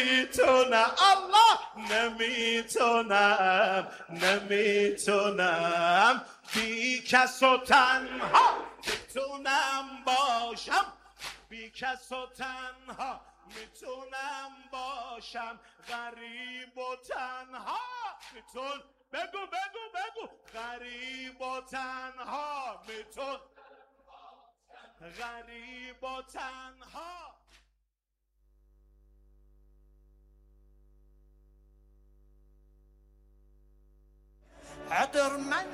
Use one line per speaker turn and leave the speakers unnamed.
نمیتونم الله نمیتونم بی کس و تنها میتونم باشم بی کس و تنها میتونم باشم غریب و تنها بگو غریب و تنها غریب و تنها عطر من